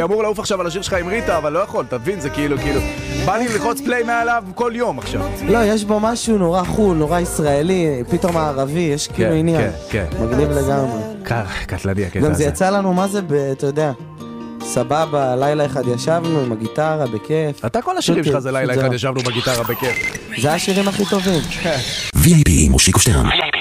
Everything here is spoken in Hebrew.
אמור לעוף עכשיו על השיר שלך עם ריטה, אבל לא יכול, תבין, זה כאילו, בא לי ללחוץ פליי מעליו כל יום עכשיו. לא, יש בו משהו נורא חול, נורא ישראלי, פתאום הערבי, יש כאילו עניין. כן. מגניב לגמרי. קטלני הקטע הזה. גם זה יצא לנו, מה זה, אתה יודע, סבבה, לילה אחד ישבנו עם הגיטרה, בכיף. אתה כל השירים שלך זה לילה אחד ישבנו בגיטרה בכיף. זה השירים הכי טובים. VIP מושיקו שטרן.